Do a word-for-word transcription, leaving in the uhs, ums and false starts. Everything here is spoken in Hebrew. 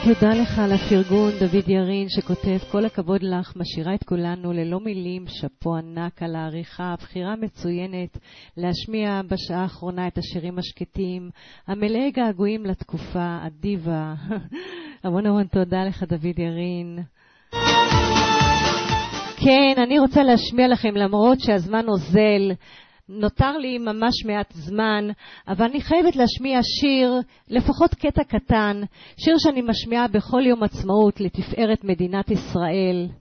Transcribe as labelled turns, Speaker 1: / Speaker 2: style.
Speaker 1: תודה לך על הפרגון, דוד ירין, שכותב, כל הכבוד לך, משאירה את כולנו ללא מילים, שפו ענק על העריכה, הבחירה מצוינת, להשמיע בשעה האחרונה את השירים השקטים, המלאי געגועים לתקופה, הדיבה. המון המון תודה לך, דוד ירין. כן, אני רוצה להשמיע לכם, למרות שהזמן עוזל, נותר לי ממש מעט זמן, אבל אני חייבת להשמיע שיר, לפחות קטע קטן, שיר שאני משמיעה בכל יום עצמאות לתפארת מדינת ישראל.